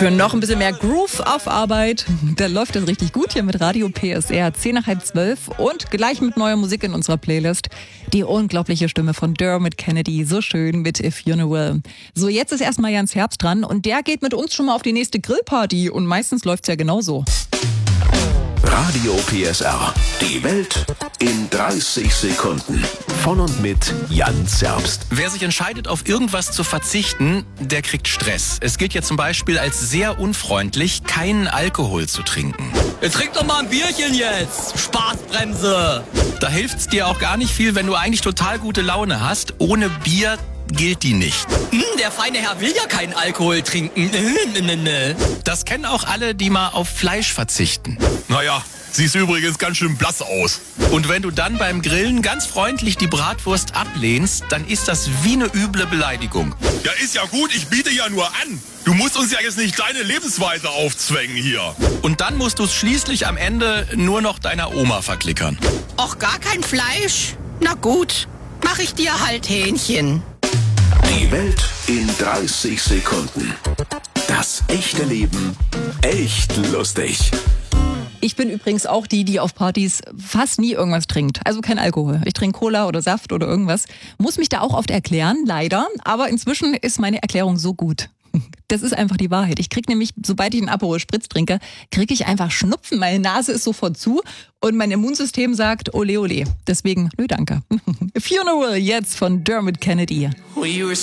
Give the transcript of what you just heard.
Für noch ein bisschen mehr Groove auf Arbeit, da läuft es richtig gut hier mit Radio PSR, 10 nach halb 12 und gleich mit neuer Musik in unserer Playlist. Die unglaubliche Stimme von Dermot Kennedy, so schön mit A Funeral. So, jetzt ist erstmal Jans Herbst dran und der geht mit uns schon mal auf die nächste Grillparty und meistens läuft's ja genauso. Radio PSR. Die Welt in 30 Sekunden. Von und mit Jans Herbst. Wer sich entscheidet, auf irgendwas zu verzichten, der kriegt Stress. Es gilt ja zum Beispiel als sehr unfreundlich, keinen Alkohol zu trinken. Trink doch mal ein Bierchen jetzt. Spaßbremse. Da hilft's dir auch gar nicht viel, wenn du eigentlich total gute Laune hast. Ohne Bier gilt die nicht. Der feine Herr will ja keinen Alkohol trinken. Das kennen auch alle, die mal auf Fleisch verzichten. Naja, siehst übrigens ganz schön blass aus. Und wenn du dann beim Grillen ganz freundlich die Bratwurst ablehnst, dann ist das wie eine üble Beleidigung. Ja, ist ja gut, ich biete ja nur an. Du musst uns ja jetzt nicht deine Lebensweise aufzwängen hier. Und dann musst du es schließlich am Ende nur noch deiner Oma verklickern. Och, gar kein Fleisch? Na gut, mach ich dir halt Hähnchen. Die Welt in 30 Sekunden. Das echte Leben echt lustig. Ich bin übrigens auch die auf Partys fast nie irgendwas trinkt. Also kein Alkohol. Ich trinke Cola oder Saft oder irgendwas. Muss mich da auch oft erklären, leider. Aber inzwischen ist meine Erklärung so gut. Das ist einfach die Wahrheit. Ich krieg nämlich, sobald ich einen Aperol Spritz trinke, kriege ich einfach Schnupfen. Meine Nase ist sofort zu und mein Immunsystem sagt ole ole. Deswegen, nö danke. Funeral jetzt von Dermot Kennedy.